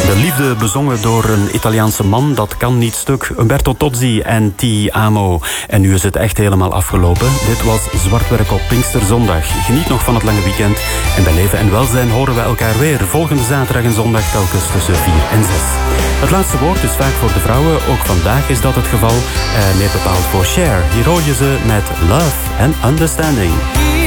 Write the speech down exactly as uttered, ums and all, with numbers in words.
De liefde bezongen door een Italiaanse man, dat kan niet stuk. Umberto Tozzi en Ti Amo. En nu is het echt helemaal afgelopen. Dit was Zwartwerk op Pinksterzondag. Geniet nog van het lange weekend. En bij Leven en Welzijn horen we elkaar weer. Volgende zaterdag en zondag telkens tussen vier en zes. Het laatste woord is vaak voor de vrouwen. Ook vandaag is dat het geval. Eh, meer bepaald voor Cher. Hier hoor je ze met Love and Understanding.